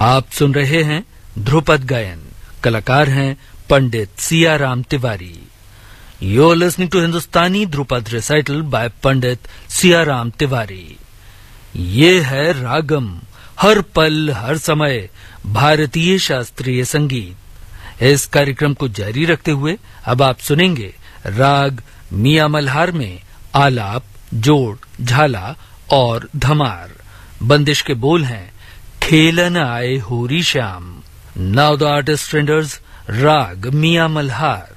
आप सुन रहे हैं ध्रुपद गायन। कलाकार हैं पंडित Siyaram Tiwari. You're listening to Hindustani Dhrupad recital bye पंडित सियाराम तिवारी। ये है रागम, हर पल हर समय भारतीय शास्त्रीय संगीत। इस कार्यक्रम को जारी रखते हुए अब आप सुनेंगे राग मियां मल्हार में आलाप, जोड़, झाला और धमार। बंदिश के बोल हैं खेलन आए होरी Shyam. Now the artist renders राग मियां मल्हार।